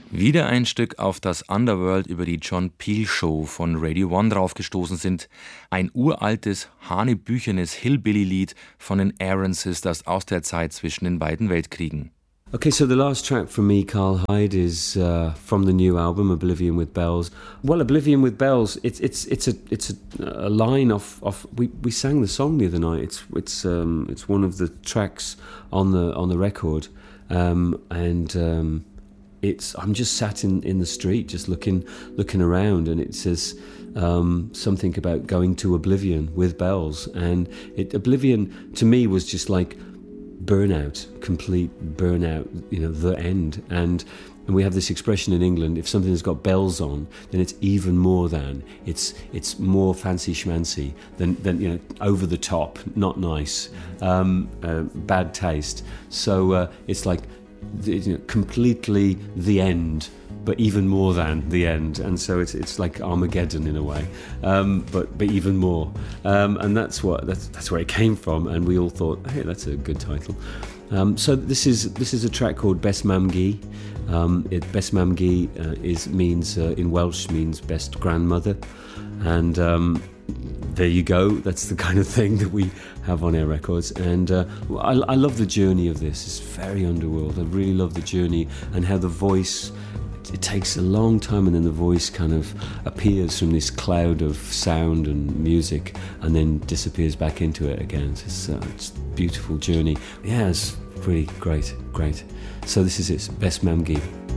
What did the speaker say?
Wieder ein Stück auf das Underworld über die John Peel Show von Radio One draufgestoßen sind. Ein uraltes, hanebüchenes Hillbilly-Lied von den Aaron Sisters aus der Zeit zwischen den beiden Weltkriegen. Okay, so the last track from me, Carl Hyde, is from the new album Oblivion with Bells. Well, Oblivion with Bells, it's a line of we sang the song the other night. It's one of the tracks on the record, I'm just sat in the street, just looking around, and it says something about going to oblivion with bells, and oblivion to me was just like burnout, complete burnout, the end. And we have this expression in England: if something has got bells on, then it's even more than. It's more fancy schmancy than over the top, not nice, bad taste. So it's like completely the end, but even more than the end, and so it's like Armageddon in a way, but even more, and that's where it came from, and we all thought, hey, that's a good title. So this is a track called Best Mam Gi. Best Mam Gi means in Welsh means best grandmother, and there you go. That's the kind of thing that we have on our records, and I love the journey of this. It's very underworld. I really love the journey and how the voice. It takes a long time, and then the voice kind of appears from this cloud of sound and music, and then disappears back into it again. It's a beautiful journey. Yeah, it's pretty great. So this is it. Best Mam Gi.